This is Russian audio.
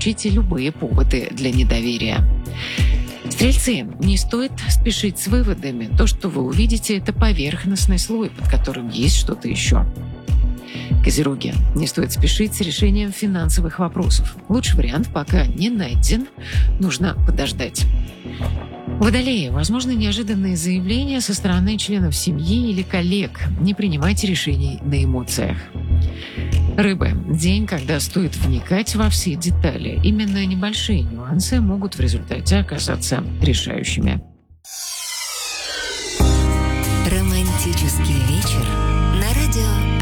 исключите любые поводы для недоверия. Стрельцы, не стоит спешить с выводами. То, что вы увидите, это поверхностный слой, под которым есть что-то еще. Козероги, не стоит спешить с решением финансовых вопросов. Лучший вариант пока не найден, нужно подождать. Водолеи, возможны неожиданные заявления со стороны членов семьи или коллег. Не принимайте решений на эмоциях. Рыбы. День, когда стоит вникать во все детали. Именно небольшие нюансы могут в результате оказаться решающими. Романтический вечер на радио